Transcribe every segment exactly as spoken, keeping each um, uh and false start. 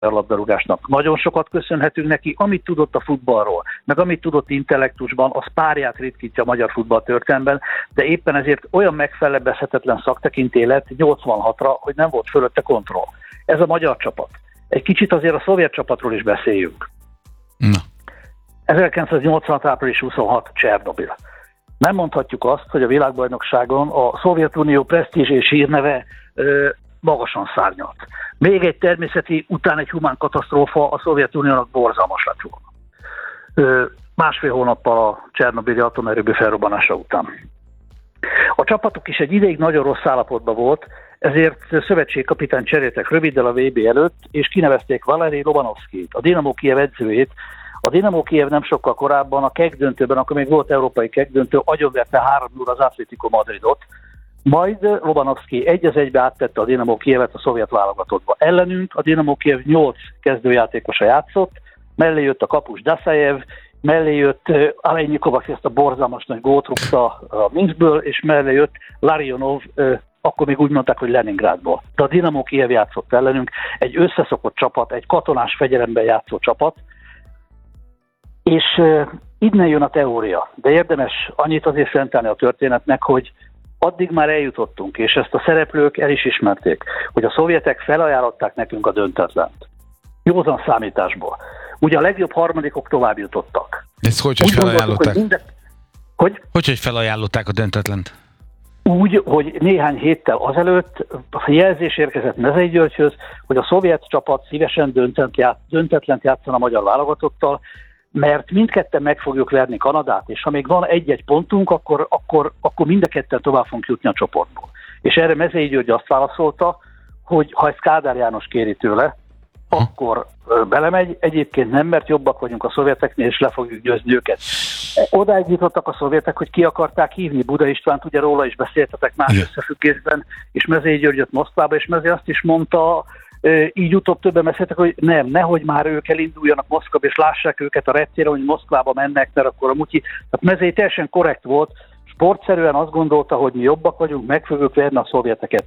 labdarúgásnak. Nagyon sokat köszönhetünk neki, amit tudott a futballról, meg amit tudott intellektusban, az párját ritkítja a magyar futball történelemben, de éppen ezért olyan megfelebbezhetetlen szaktekintély lett nyolcvanhatra, hogy nem volt fölötte kontroll. Ez a magyar csapat. Egy kicsit azért a szovjet csapatról is beszéljünk. Na. ezerkilencszáznyolcvanhat. április huszonhatodika. Csernobil. Nem mondhatjuk azt, hogy a világbajnokságon a Szovjetunió presztízs és hírneve ö, magasan szárnyalt. Még egy természeti, után egy humán katasztrófa a Szovjetuniónak borzalmas lett volna. Ö, másfél hónappal a csernobili atomerőmű felrobbanása után. A csapatuk is egy ideig nagyon rossz állapotban volt, ezért szövetségkapitány cseréltek röviddel a vé bé előtt, és kinevezték Valerij Lobanovszkijt, a Dinamo Kijev edzőjét. A Dinamo Kijev nem sokkal korábban a keg döntőben, akkor még volt európai keg döntő, agyonverte három nulla az Atletico Madridot, majd Lobanovszkij egy az egybe áttette a Dinamo Kijevet a szovjet válogatottba. Ellenünk a Dinamo Kijev nyolc kezdőjátékosa játszott, mellé jött a kapus Dasajev, mellé jött Alejnyikov, aki ezt a borzalmas nagy gólt rúgta a Minskből, és mellé jött Larionov, akkor még úgy mondták, hogy Leningrádból. De a Dinamo Kijev játszott ellenünk, egy összeszokott csapat, egy katonás fegyelemben játszó csapat, és uh, innen jön a teória. De érdemes annyit azért szentelni a történetnek, hogy addig már eljutottunk, és ezt a szereplők el is ismerték, hogy a szovjetek felajánlották nekünk a döntetlent. Józan számításból. Ugye a legjobb harmadikok tovább jutottak. Ezt hogy, hogy felajánlották? Hogy, minden... hogy? hogy, hogy felajánlották a döntetlent? Úgy, hogy néhány héttel azelőtt a jelzés érkezett Mezei Györgyhöz, hogy a szovjet csapat szívesen döntetlent játszana a magyar válogatottal, mert mindketten meg fogjuk verni Kanadát, és ha még van egy-egy pontunk, akkor, akkor, akkor mind a ketten tovább fogunk jutni a csoportból. És erre Mezei György azt válaszolta, hogy ha ezt Kádár János kéri tőle, akkor belemegy, egyébként nem, mert jobbak vagyunk a szovjeteknél, és le fogjuk győzni őket. Odáig jutottak a szovjetek, hogy ki akarták hívni Buda Istvánt, ugye róla is beszéltetek más Igen. összefüggésben, és Mezei György jött Moszkvába, és Mezei azt is mondta, így utóbb többen beszéltek, hogy nem, nehogy már ők elinduljanak Moszkvába, és lássák őket a reptére, hogy Moszkvába mennek, mert akkor a mutyi. Tehát Mezei teljesen korrekt volt, sportszerűen azt gondolta, hogy mi jobbak vagyunk, meg fogjuk verni a szovjeteket.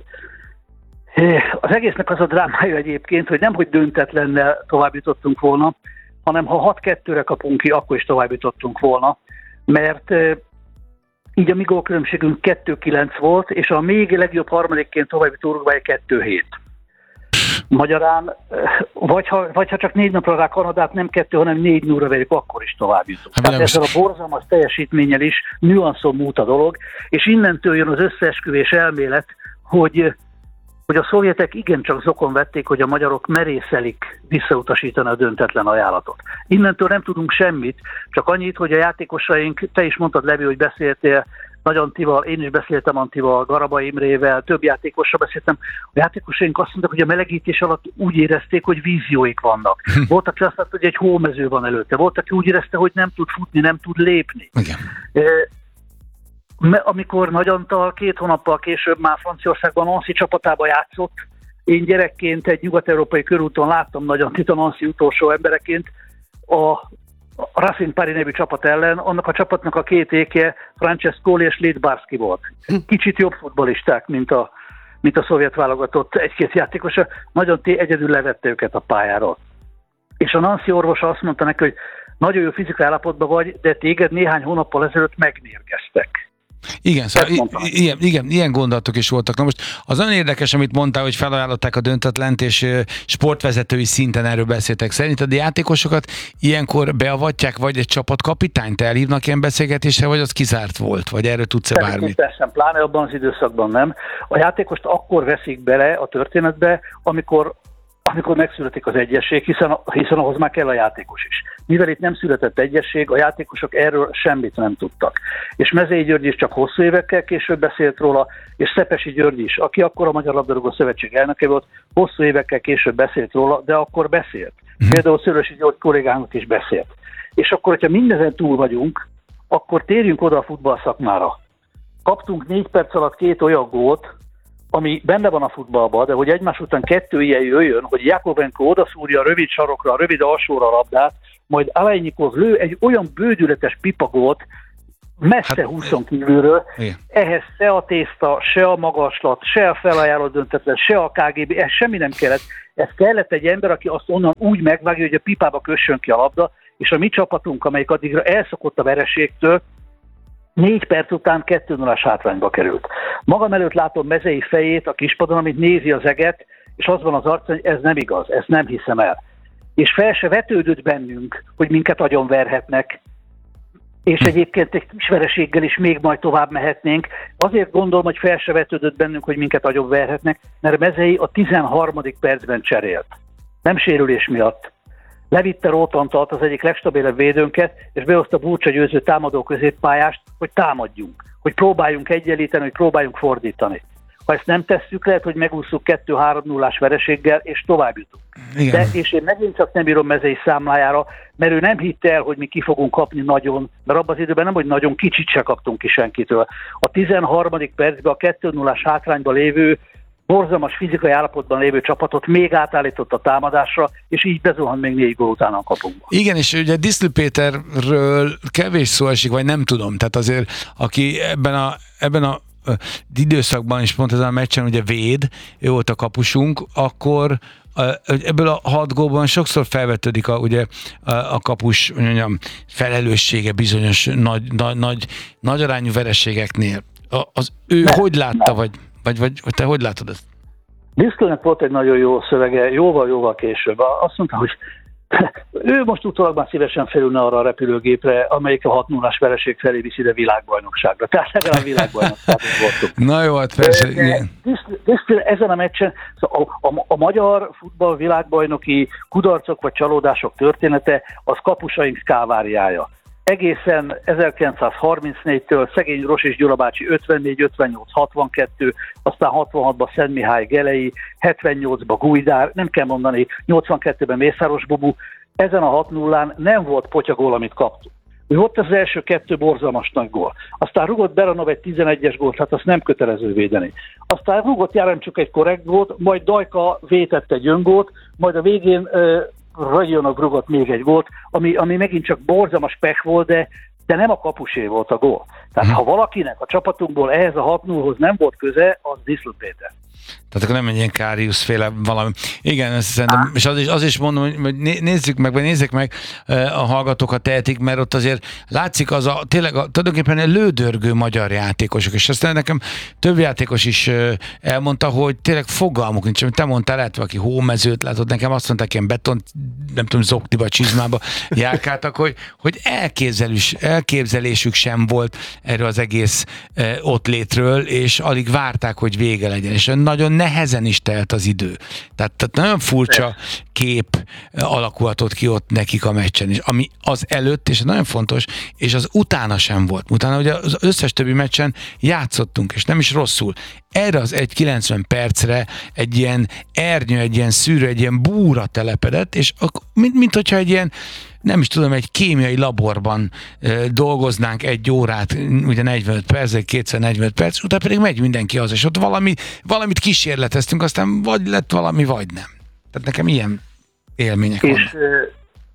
Az egésznek az a drámája egyébként, hogy nem, hogy döntetlennel tovább jutottunk volna, hanem ha hat kettőre kapunk ki, akkor is tovább jutottunk volna, mert így a mi gólkülönbségünk kettő kilenc volt, és a még legjobb harmadikként tovább jutott Uruguay kettő hét. Magyarán, vagy ha, vagy ha csak négy napra rá Kanadát nem kettő, hanem négy nullra verjük, akkor is tovább jutunk. Tehát ezzel a borzalmas teljesítménnyel is nüanszon múlt a dolog, és innentől jön az összeesküvés elmélet, hogy hogy a szovjetek igencsak zokon vették, hogy a magyarok merészelik visszautasítani a döntetlen ajánlatot. Innentől nem tudunk semmit, csak annyit, hogy a játékosaink, te is mondtad, Levi, hogy beszéltél Nagy Antival, én is beszéltem Antival, Garabai Imrével, több játékossal beszéltem. A játékosaink azt mondták, hogy a melegítés alatt úgy érezték, hogy vízióik vannak. Volt, aki azt mondta, hogy egy hómező van előtte. Volt, aki úgy érezte, hogy nem tud futni, nem tud lépni. Igen. Amikor Nagy Antal két hónappal később már Franciaországban Nancy csapatába játszott, én gyerekként egy nyugat-európai körúton láttam Nagy Antit a Nancy utolsó embereként a Racing Paris nevű csapat ellen, annak a csapatnak a két éke Francescoli és Lidbarski volt. Kicsit jobb futballisták, mint a, mint a szovjet válogatott egy-két játékosa. Nagy Antti egyedül levette őket a pályáról. És a Nancy orvosa azt mondta neki, hogy nagyon jó fizikai állapotban vagy, de téged néhány hónappal ezelőtt megmérgeztek. Igen, szóval ilyen, igen, ilyen gondolatok is voltak. Na most az nagyon érdekes, amit mondtál, hogy felajánlották a döntetlent, és sportvezetői szinten erről beszéltek. Szerinted a játékosokat ilyenkor beavatják, vagy egy csapatkapitányt elhívnak ilyen beszélgetésre, vagy az kizárt volt? Vagy erről tudsz-e bármit? Persze, pláne abban az időszakban nem. A játékost akkor veszik bele a történetbe, amikor amikor megszületik az egyesség, hiszen, hiszen ahhoz már kell a játékos is. Mivel itt nem született egyesség, a játékosok erről semmit nem tudtak. És Mezei György is csak hosszú évekkel később beszélt róla, és Szepesi György is, aki akkor a Magyar Labdarúgó Szövetség elnöke volt, hosszú évekkel később beszélt róla, de akkor beszélt. Mm. Például Szörösi György kollégának is beszélt. És akkor, hogyha mindezen túl vagyunk, akkor térjünk oda a futball szakmára. Kaptunk négy perc alatt két olyan gólt, ami benne van a futballban, de hogy egymás után kettő ilyen jöjjön, hogy Jakobenko odaszúrja a rövid sarokra, a rövid alsóra a labdát, majd Alejnyikov lő egy olyan bődületes pipagolt, messze hát, húszon kívülről, igen. Ehhez se a tészta, se a magaslat, se a felajánlott döntetlen, se a ká gé bé, ez semmi nem kellett. Ez kellett egy ember, aki azt onnan úgy megvágja, hogy a pipába kössön ki a labda, és a mi csapatunk, amelyik addigra elszokott a vereségtől, négy perc után kettő nullás hátrányba került. Magam előtt látom Mezei fejét a kispadon, amit nézi az eget, és az van az arcán, hogy ez nem igaz, ezt nem hiszem el. És fel se vetődött bennünk, hogy minket agyonverhetnek, és egyébként egy kis vereséggel is még majd tovább mehetnénk. Azért gondolom, hogy fel se vetődött bennünk, hogy minket agyonverhetnek, mert Mezei a tizenharmadik percben cserélt. Nem sérülés miatt. Levitte Rótantalt, az egyik legstabilebb védőnket, és behozta Burcsa Győző támadó középpályást, hogy támadjunk, hogy próbáljunk egyenlíteni, hogy próbáljunk fordítani. Ha ezt nem tesszük, lehet, hogy megúszunk kettő-három nullás vereséggel, és tovább jutunk. De, és én megint csak nem írom Mezei számlájára, mert ő nem hitte el, hogy mi ki fogunk kapni nagyon, mert abban az időben nem, hogy nagyon kicsit se kaptunk ki senkitől. A tizenharmadik percben a kettő nullás hátrányban lévő, borzalmas fizikai állapotban lévő csapatot még átállított a támadásra, és így bezuhant még négy gól után a kapunkba. Igen, és ugye Diszlő Péterről kevés szó esik, vagy nem tudom, tehát azért, aki ebben a, ebben a időszakban is pont ezen a meccsen ugye véd, ő volt a kapusunk, akkor ebből a hat gólban sokszor felvetődik a, ugye, a kapus mondjam, felelőssége bizonyos nagy, nagy, nagy, nagy arányú vereségeknél. Az ő ne, hogy látta, ne. vagy Vagy, vagy, vagy te hogy látod ezt? Diszlőnek volt egy nagyon jó szövege, jóval-jóval később. Azt mondta, hogy ő most utólag már szívesen felülne arra a repülőgépre, amelyik a hat nullás vereség felé viszi ide világbajnokságra. Tehát legalább világbajnokságon voltunk. Na jó, hát persze. Diszlő ezen a meccsen a, a, a magyar futball világbajnoki kudarcok vagy csalódások története az kapusaink káváriája. Egészen ezerkilencszázharmincnégytől szegény Rosés Gyula bácsi ötvennégy, ötvennyolc, hatvankettő, aztán hatvanhatban Szent Mihály Gelei, hetvennyolcban Gujdár, nem kell mondani, nyolcvankettőben Mészáros Bobu. Ezen a hat nullán nem volt potyagól, amit kaptunk. Volt az első kettő borzalmas nagy gól. Aztán rugott Beranov egy tizenegyes gólt, hát azt nem kötelező védeni. Aztán rugott Járamcsuk egy korrekt gólt, majd Dajka vétett egy öngólt, majd a végén uh, Ragyonok rugott még egy gólt, ami, ami megint csak borzalmas pech volt, de, de nem a kapusé volt a gól. Tehát hmm. ha valakinek a csapatunkból ehhez a hat nullhoz nem volt köze, az Diszlő Péter. Tehát akkor nem egy ilyen Káriusz féle valami. Igen, ezt szerintem, és az is, az is mondom, hogy nézzük meg, vagy nézzük meg a hallgatókat tehetik, mert ott azért látszik az a, tényleg a, tulajdonképpen egy lődörgő magyar játékosok, és aztán nekem több játékos is elmondta, hogy tényleg fogalmuk nincs, amit te mondtál, lehet valaki hómezőt látott, nekem azt mondták, ilyen beton, nem tudom, zoktiba, csizmába járkáltak, hogy, hogy elképzelés, elképzelésük sem volt erről az egész ott létről, és alig várták, hogy vége legyen, és nagyon nehezen is telt az idő. Tehát, tehát nagyon furcsa kép alakulhatott ki ott nekik a meccsen is, ami az előtt, és nagyon fontos, és az utána sem volt. Utána ugye az összes többi meccsen játszottunk, és nem is rosszul. Erre az egy kilencven percre egy ilyen ernyő, egy ilyen szűrő, egy ilyen búra telepedett, és mint, mint hogyha egy ilyen, nem is tudom, egy kémiai laborban e, dolgoznánk egy órát, ugye negyvenöt perc, kétszer negyvenöt perc, utána pedig megy mindenki az, és ott valami, valamit kísérleteztünk, aztán vagy lett valami, vagy nem. Tehát nekem ilyen élmények és, vannak.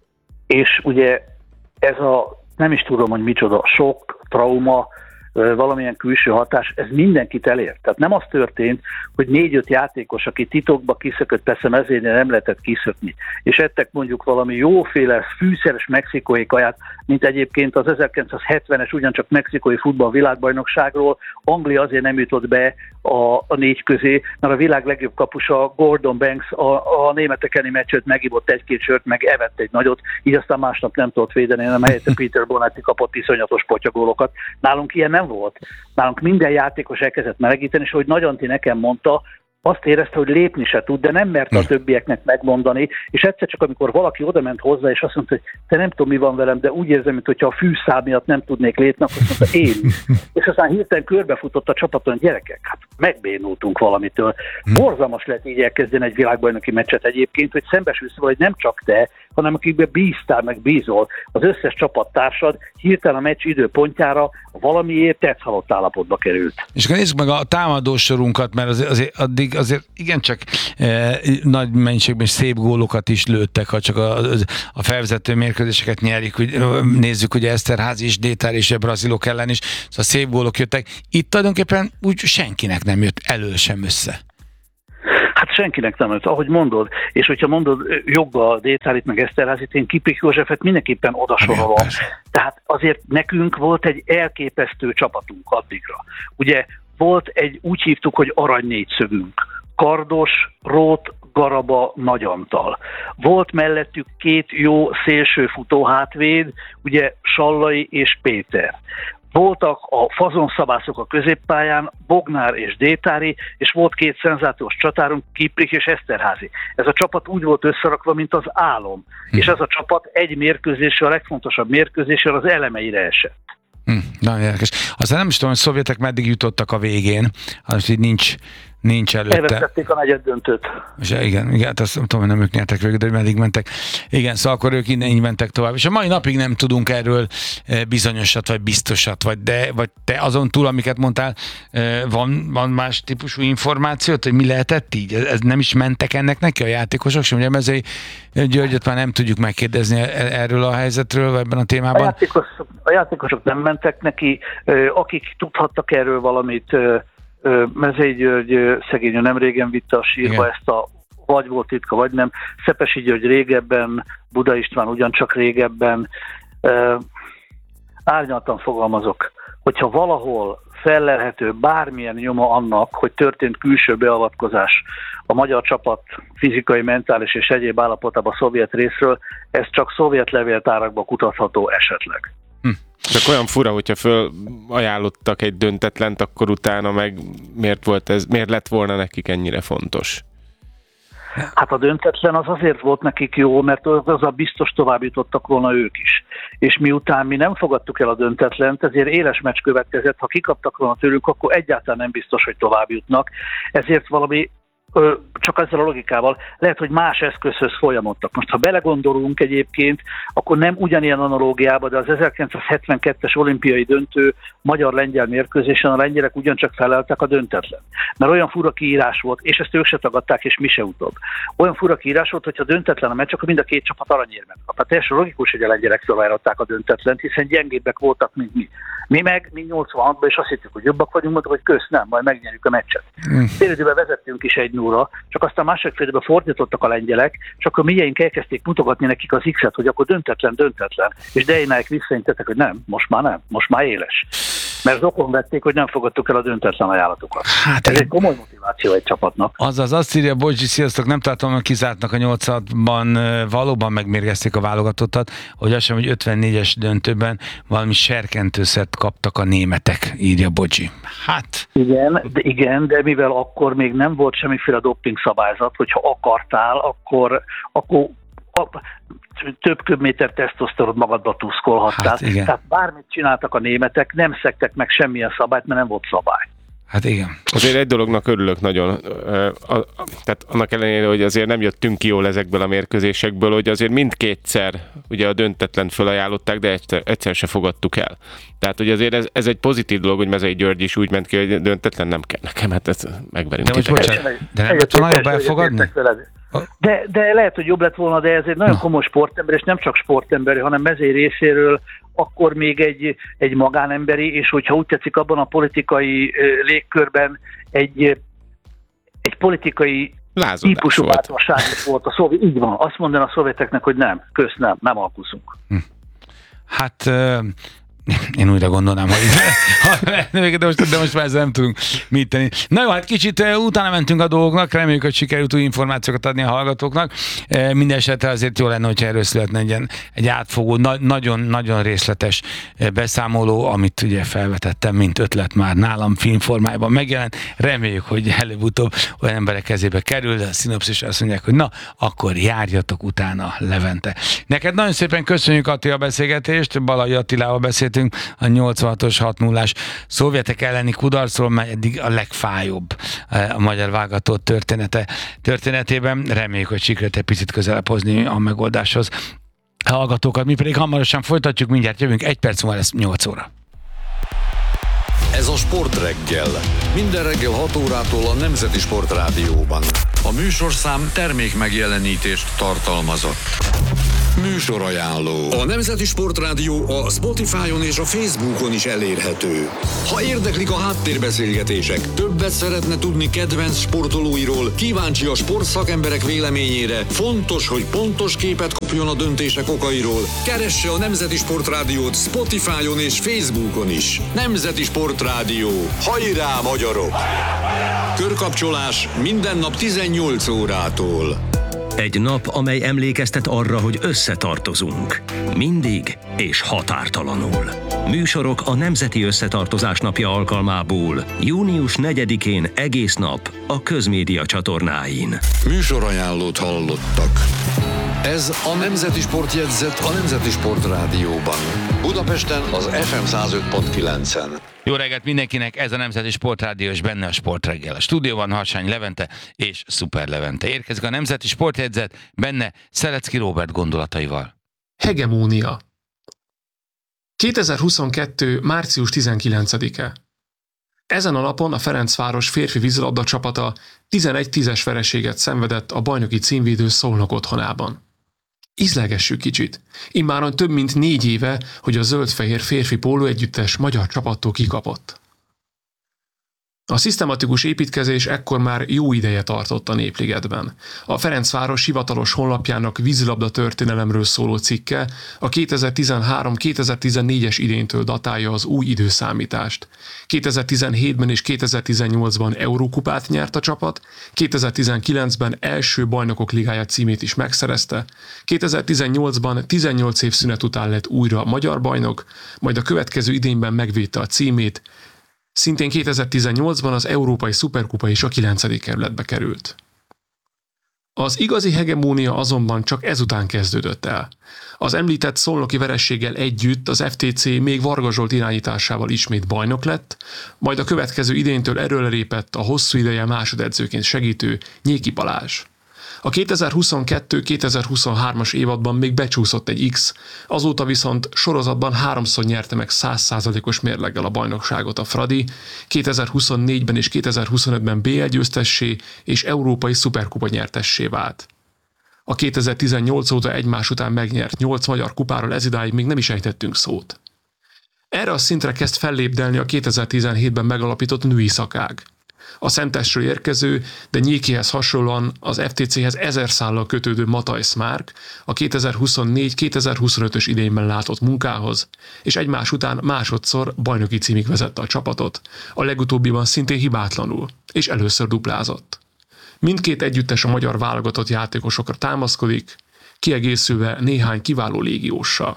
És ugye ez a, nem is tudom, hogy micsoda, sok, trauma, valamilyen külső hatás, ez mindenkit elér. Tehát nem az történt, hogy négy-öt játékos, aki titokba kiszökött, persze mezénél nem lehetett kiszökni, és ettek mondjuk valami jóféle fűszeres mexikói kaját, mint egyébként az ezerkilencszázhetvenes ugyancsak mexikói futball világbajnokságról. Anglia azért nem jutott be a, a négy közé, mert a világ legjobb kapusa Gordon Banks a, a németek elleni meccset megivott egy-két sört, meg evett egy nagyot, így aztán másnap nem tudott védeni, hanem helyette Peter Bonetti kapott iszonyatos potyagólokat. Nálunk ilyen nem volt. Nálunk minden játékos elkezdett melegíteni, és hogy Nagy Antti nekem mondta, azt érezte, hogy lépni se tud, de nem merte a többieknek megmondani, és egyszer csak amikor valaki oda ment hozzá, és azt mondta, hogy te nem tudom, mi van velem, de úgy érzem, mintha a fűszál miatt nem tudnék lépni, akkor azt mondta, én is. És aztán hirtelen körbefutott a csapaton, gyerekek, hát megbénultunk valamitől. Borzalmas lett így elkezdeni egy világbajnoki meccset egyébként, hogy szembesülsz, hogy nem csak te, hanem akikbe bíztál, meg bízol. Az összes csapattársad hirtelen a meccs időpontjára valamiért tetszhalott állapotba került. És akkor nézzük meg a támadósorunkat, mert azért, azért addig azért igencsak eh, nagy mennyiségben szép gólokat is lőttek, ha csak a, a felvezető mérkőzéseket nyerjük, úgy, nézzük ugye Eszterházy és Détár és a brazilok ellen is, szóval szép gólok jöttek. Itt tulajdonképpen úgy senkinek nem jött elő sem össze. Hát senkinek nem jött, ahogy mondod, és hogyha mondod joggal Détárit meg Eszterházit, én Kiprik Józsefet mindenképpen odasorolom. Tehát azért nekünk volt egy elképesztő csapatunk addigra. Ugye volt egy, úgy hívtuk, hogy arany négyszögünk. Kardos, Rót, Garaba, Nagy Antal. Volt mellettük két jó szélső futó hátvéd, ugye Sallai és Péter. Voltak a fazonszabászok a középpályán, Bognár és Détári, és volt két szenzációs csatárunk, Kiprik és Eszterházy. Ez a csapat úgy volt összerakva, mint az álom. Hm. És ez a csapat egy mérkőzésre, a legfontosabb mérkőzésre az elemeire esett. Hm, nagyon érdekes. Aztán nem is tudom, hogy szovjetek meddig jutottak a végén, az így nincs, nincs előtte. Elvesztették a negyed döntőt. És igen, igen, azt nem tudom, hogy nem ők nyertek végül, de meddig mentek. Igen, szóval akkor ők innen így mentek tovább. És a mai napig nem tudunk erről bizonyosat, vagy biztosat, vagy, de, vagy te azon túl, amiket mondtál, van, van más típusú információt, hogy mi lehetett így? Ez nem is mentek ennek neki a játékosok sem? Ugye Mezei Györgyöt már nem tudjuk megkérdezni erről a helyzetről, vagy ebben a témában. A játékosok, a játékosok nem mentek neki, akik tudhattak erről valamit, Mezei György szegény nem régen vitte a sírba. Igen. Ezt a vagy volt titka, vagy nem. Szepesi György régebben, Buda István ugyancsak régebben. Árnyaltan fogalmazok, hogyha valahol fellelhető bármilyen nyoma annak, hogy történt külső beavatkozás a magyar csapat fizikai, mentális és egyéb állapotában a szovjet részről, ez csak szovjet levéltárakban kutatható esetleg. Hm. Csak olyan fura, hogyha fölajánlottak egy döntetlent, akkor utána meg miért volt ez, miért lett volna nekik ennyire fontos? Hát a döntetlen az azért volt nekik jó, mert az a biztos tovább jutottak volna ők is. És miután mi nem fogadtuk el a döntetlent, ezért éles meccs következett, ha kikaptak volna tőlük, akkor egyáltalán nem biztos, hogy tovább jutnak. Ezért valami Ö, csak ezzel a logikával lehet, hogy más eszközhöz folyamodtak. Most, ha belegondolunk egyébként, akkor nem ugyanilyen analógiában, de az ezerkilencszázhetvenkettes olimpiai döntő magyar-lengyel mérkőzésen a lengyelek ugyancsak feleltek a döntetlen. Mert olyan fura kiírás volt, és ezt ők se tagadták, és mi se utóbb. Olyan fura kiírás volt, hogyha döntetlen a meccs, akkor mind a két csapat aranyérmet kap. Hát teljesen logikus, hogy a lengyelek felajánlották a döntetlent, hiszen gyengébbek voltak, mint mi. Mi meg, mi nyolcvanhatban, és azt hittük, hogy jobbak vagyunk, mondtuk, hogy kösz, nem, majd megnyerjük a meccset. Mm. Félidőben vezettünk is egy nulla, csak aztán második félidőben fordítottak a lengyelek, és akkor miénk elkezdték mutogatni nekik az X-et, hogy akkor döntetlen, döntetlen. És Dejnáik visszaintettek, hogy nem, most már nem, most már éles. Mert zokon vették, hogy nem fogadtuk el a döntetlen ajánlatokat. Hát ez egy komoly motiváció egy csapatnak. Azaz, azt írja, Bocsdi, sziasztok, nem tartom, hogy kizártnak a nyolcadban, valóban megmérgezték a válogatottat, hogy azt sem, hogy ötvennégyes döntőben valami serkentőszert kaptak a németek, írja Bocsdi. Hát... Igen, de, igen, de mivel akkor még nem volt semmiféle doping szabályzat, hogyha akartál, akkor, akkor a, több köbméter tesztoszteron magadba tuszkolhattál. Hát tehát bármit csináltak a németek, nem szegtek meg semmilyen szabályt, mert nem volt szabály. Hát igen. Azért egy dolognak örülök nagyon. Tehát annak ellenére, hogy azért nem jöttünk ki jól ezekből a mérkőzésekből, hogy azért mindkétszer ugye a döntetlen fölajánlották, de egyszer, egyszer se fogadtuk el. Tehát, hogy azért ez, ez egy pozitív dolog, hogy Mezei György is úgy ment ki, hogy döntetlen nem kell nekem, hát ezt megverünk. De most bocsánat, de nem lett volna jobb elfogadni? De, de lehet, hogy jobb lett volna, de ez egy nagyon komoly sportember, és nem csak sportemberi, hanem Mezei részéről akkor még egy, egy magánemberi, és hogyha úgy tetszik, abban a politikai légkörben egy, egy politikai lázadás típusú bátorság volt a szovjet. Így van, azt mondaná a szovjeteknek, hogy nem, kösz, nem, nem alkuszunk. Hm. Hát... Én újra gondolnám, hogy de most, de most már ezzel nem tudunk mit tenni. Na jó, hát kicsit utána mentünk a dolgoknak, reméljük, hogy sikerült új információkat adni a hallgatóknak. Minden esetre azért jó lenne, hogyha erről születne egy, egy átfogó, nagyon-nagyon részletes beszámoló, amit ugye felvetettem, mint ötlet már nálam filmformájában megjelent. Reméljük, hogy előbb-utóbb olyan emberek kezébe kerül, de a szinopszis azt mondják, hogy na, akkor járjatok utána Levente. Neked nagyon szépen köszönjük, Atti, a beszélgetést, Balai Attilával beszéltél beszélgetünk, a nyolcvanhatos hat nullás szovjetek elleni kudarcról, mely eddig a legfájóbb a magyar válogatott története, történetében. Reméljük, hogy sikerült egy picit közelebb hozni a megoldáshoz hallgatókat. Mi pedig hamarosan folytatjuk, mindjárt jövünk, egy perc múlva lesz nyolc óra. Ez a Sportreggel. Minden reggel hat órától a Nemzeti Sportrádióban. A műsorszám termék megjelenítést tartalmazott. Műsorajánló. A Nemzeti Sportrádió a Spotify-on és a Facebookon is elérhető. Ha érdeklik a háttérbeszélgetések, többet szeretne tudni kedvenc sportolóiról, kíváncsi a sportszakemberek véleményére, fontos, hogy pontos képet kapjon a döntések okairól, keresse a Nemzeti Sportrádiót Spotify-on és Facebookon is. Nemzeti Sportrádió. Hajrá, magyarok! Körkapcsolás minden nap tizennyolc órától. Egy nap, amely emlékeztet arra, hogy összetartozunk. Mindig és határtalanul. Műsorok a Nemzeti Összetartozás napja alkalmából. június negyedikén egész nap a Közmédia csatornáin. Műsorajánlót hallottak. Ez a Nemzeti Sportjegyzet a Nemzeti Sportrádióban. Budapesten az ef em száz öt pont kilencen. Jó reggelt mindenkinek, ez a Nemzeti Sportrádió, és benne a Sportreggel. A stúdióban Harsány Levente és Szuper Levente. Érkezik a Nemzeti Sportjegyzet, benne Szelecki Róbert gondolataival. Hegemónia. kétezer-huszonkettő. március tizenkilencedike. Ezen a napon a Ferencváros férfi vízilabda csapata tizenegy tízes vereséget szenvedett a bajnoki címvédő Szolnok otthonában. Ízlegessük kicsit. Immáron több mint négy éve, hogy a zöld-fehér férfi póló együttes magyar csapattól kikapott. A szisztematikus építkezés ekkor már jó ideje tartott a Népligetben. A Ferencváros hivatalos honlapjának vízilabda történelemről szóló cikke a kétezer-tizenhárom kétezer-tizennégyes idénytől datálja az új időszámítást. kétezer-tizenhétben és kétezer-tizennyolcban Eurókupát nyert a csapat, kétezer-tizenkilencben első Bajnokok Ligája címét is megszerezte, kétezer-tizennyolcban tizennyolc év szünet után lett újra magyar bajnok, majd a következő idényben megvédte a címét. Szintén kétezer-tizennyolcban az Európai Szuperkupa is a kilencedik kerületbe került. Az igazi hegemónia azonban csak ezután kezdődött el. Az említett szolnoki verességgel együtt az ef té cé még Varga Zsolt irányításával ismét bajnok lett, majd a következő idénytől erőre lépett a hosszú ideje másodedzőként segítő Nyéki Balázs. A kétezer-huszonkettő kétezer-huszonhármas évadban még becsúszott egy X, azóta viszont sorozatban háromszor nyerte meg száz százalékos mérleggel a bajnokságot a Fradi, kétezer-huszonnégyben és kétezer-huszonötben bé el győztessé és Európai Szuperkupa nyertessé vált. A kétezer-tizennyolc óta egymás után megnyert nyolc magyar kupáról ezidáig még nem is ejtettünk szót. Erre a szintre kezd fellépdelni a kétezer-tizenhétben megalapított női szakág. A Szentesről érkező, de Nyékihez hasonlóan az ef té céhez ezer szállal kötődő Mataj Szmárk a kétezer-huszonnégy kétezer-huszonötös idényben látott munkához, és egymás után másodszor bajnoki címig vezette a csapatot, a legutóbbiban szintén hibátlanul, és először duplázott. Mindkét együttes a magyar válogatott játékosokra támaszkodik, kiegészülve néhány kiváló légióssal.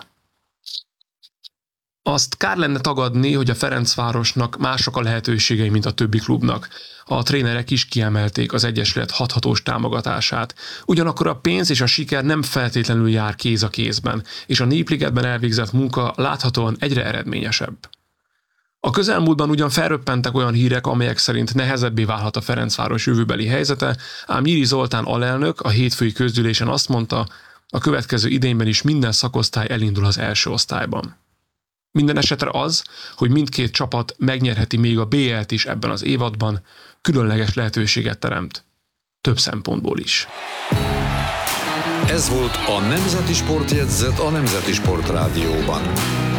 Azt kár lenne tagadni, hogy a Ferencvárosnak mások a lehetőségei, mint a többi klubnak. A trénerek is kiemelték az egyesület hathatós támogatását. Ugyanakkor a pénz és a siker nem feltétlenül jár kéz a kézben, és a Népligetben elvégzett munka láthatóan egyre eredményesebb. A közelmúltban ugyan felröppentek olyan hírek, amelyek szerint nehezebbé válhat a Ferencváros jövőbeli helyzete, ám Nyíri Zoltán alelnök a hétfői közgyűlésen azt mondta, a következő idényben is minden szakosztály elindul az első osztályban. Minden esetre az, hogy mindkét csapat megnyerheti még a bé el-t is ebben az évadban, különleges lehetőséget teremt. Több szempontból is. Ez volt a Nemzeti Sportjegyzet a Nemzeti Sportrádióban.